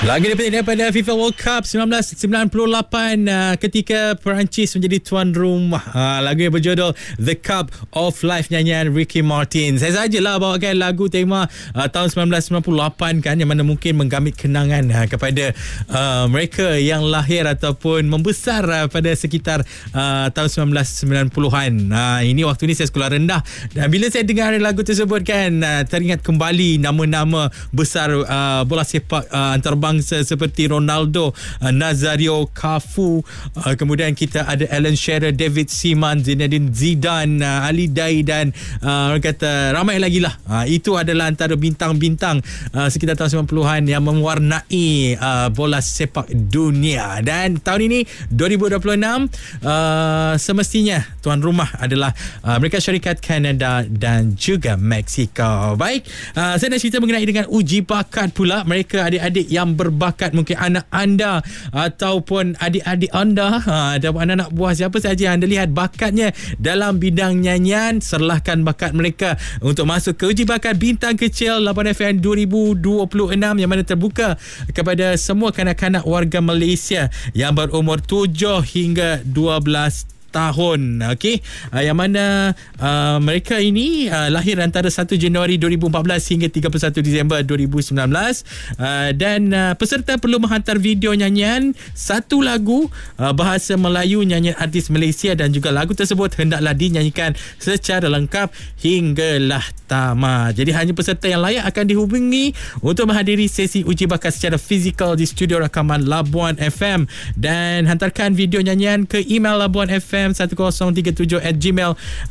Lagu daripada FIFA World Cup 1998 ketika Perancis menjadi tuan rumah. Lagu yang berjudul The Cup of Life, nyanyian Ricky Martin. Saya sajalah bawakan lagu tema tahun 1998 kan, yang mana mungkin menggamit kenangan kepada mereka yang lahir ataupun membesar pada sekitar tahun 1990-an. Ini waktu ni saya sekolah rendah, dan bila saya dengar lagu tersebut kan, teringat kembali nama-nama besar bola sepak antarabangsa seperti Ronaldo, Nazario, Cafu, kemudian kita ada Alan Shearer, David Seaman, Zinedine Zidane, Ali Daei dan orang kata ramai lagi lah. Itu adalah antara bintang-bintang sekitar tahun 90-an yang mewarnai bola sepak dunia. Dan tahun ini 2026 semestinya tuan rumah adalah Amerika Syarikat, Kanada dan juga Mexico. Baik, saya nak cerita mengenai dengan uji bakat pula. Mereka adik-adik yang berbakat, mungkin anak anda ataupun adik-adik anda ataupun anak-anak buah, siapa saja anda lihat bakatnya dalam bidang nyanyian, serlahkan bakat mereka untuk masuk ke uji bakat Bintang Kecil Labuan FM 2026 yang mana terbuka kepada semua kanak-kanak warga Malaysia yang berumur 7 hingga 12 tahun. Okey, yang mana mereka ini lahir antara 1 Januari 2014 hingga 31 Disember 2019, dan peserta perlu menghantar video nyanyian satu lagu bahasa Melayu nyanyian artis Malaysia, dan juga lagu tersebut hendaklah dinyanyikan secara lengkap hinggalah tamat. Jadi hanya peserta yang layak akan dihubungi untuk menghadiri sesi uji bakat secara fizikal di studio rakaman Labuan FM, dan hantarkan video nyanyian ke email labuanfm1037@gmail